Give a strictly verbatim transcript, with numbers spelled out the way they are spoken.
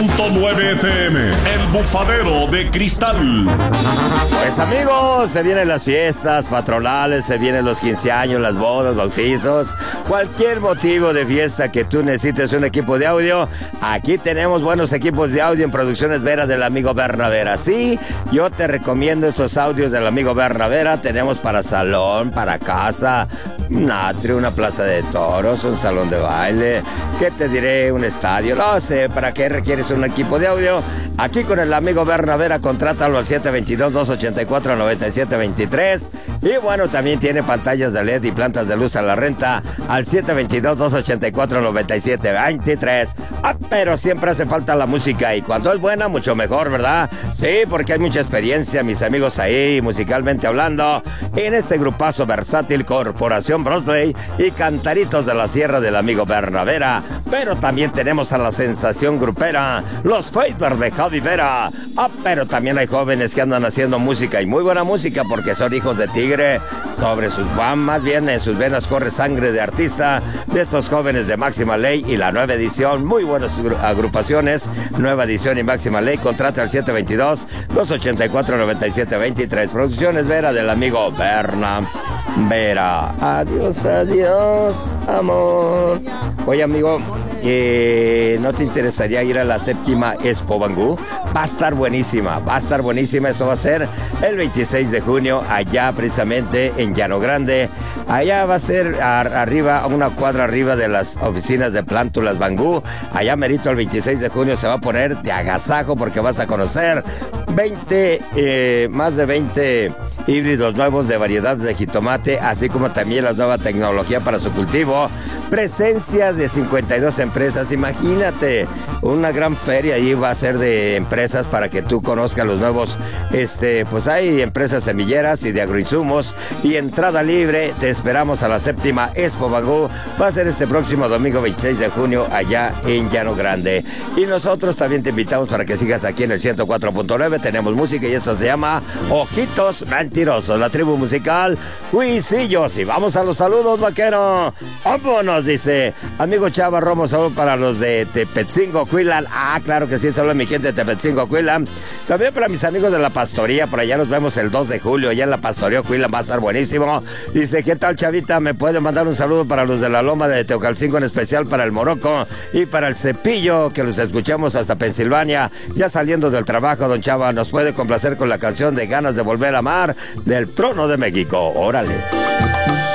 punto nueve F M, El Bufadero de Cristal. Pues amigos, se vienen las fiestas patronales, se vienen los quince años, las bodas, bautizos, cualquier motivo de fiesta que tú necesites un equipo de audio. Aquí tenemos buenos equipos de audio en Producciones Vera del amigo Berna Vera. Sí, yo te recomiendo estos audios del amigo Berna Vera. Tenemos para salón, para casa, un atrio, una plaza de toros, un salón de baile, ¿qué te diré? Un estadio, no sé, ¿para qué requieres un equipo de audio? Aquí con el amigo Berna Vera, contrátalo al siete dos dos, dos ocho cuatro, nueve siete dos tres. Y bueno, también tiene pantallas de L E D y plantas de luz a la renta al siete dos dos, dos ocho cuatro, nueve siete dos tres. Ah, pero siempre hace falta la música y cuando es buena, mucho mejor, ¿verdad? Sí, porque hay mucha experiencia, mis amigos ahí, musicalmente hablando, en este grupazo versátil Corporación Brosley y Cantaritos de la Sierra del amigo Berna Vera. Pero también tenemos a la sensación grupera, los Faders de Javi Vera. Ah, pero también hay jóvenes que andan haciendo música y muy buena música porque son hijos de tigre. Sobre sus, más bien en sus venas corre sangre de artista de estos jóvenes de Máxima Ley y la nueva edición. Muy buenas agrupaciones, nueva edición y Máxima Ley. Contrata al siete dos dos, dos ocho cuatro, nueve siete dos tres. Producciones Vera del amigo Berna Vera. Adiós, adiós, amor. Oye, amigo, eh, ¿no te interesaría ir a la séptima Expo Bangú? Va a estar buenísima, va a estar buenísima. Esto va a ser el veintiséis de junio, allá precisamente en Llano Grande. Allá va a ser a, arriba, a una cuadra arriba de las oficinas de Plántulas Bangú. Allá merito el veintiséis de junio se va a poner de agasajo porque vas a conocer veinte, eh, más de veinte híbridos nuevos de variedades de jitomate, así como también la nueva tecnología para su cultivo. Presencia de cincuenta y dos empresas, imagínate, una gran feria ahí va a ser de empresas para que tú conozcas los nuevos, este, pues hay empresas semilleras y de agroinsumos y entrada libre. Te esperamos a la séptima Expo Bangú, va a ser este próximo domingo veintiséis de junio allá en Llano Grande. Y nosotros también te invitamos para que sigas aquí en el ciento cuatro punto nueve, tenemos música y esto se llama Ojitos Mentirosos, la tribu musical Huisillos. Y vamos a los saludos, vaquero. Vámonos, dice amigo Chava Romo, saludos para los de Tepetzingo, Cuilan. Ah, claro que sí, saludos a mi gente de Tepetzingo, Cuilan. También para mis amigos de la Pastoría, por allá nos vemos el dos de julio, allá en la Pastoría, Cuilan, va a estar buenísimo. Dice, ¿qué tal, Chavita? ¿Me puede mandar un saludo para los de la Loma de Teocalcingo, en especial para el Morocco y para el Cepillo, que los escuchamos hasta Pensilvania? Ya saliendo del trabajo, don Chava, nos puede complacer con la canción de Ganas de Volver a Amar del Trono de México. Órale.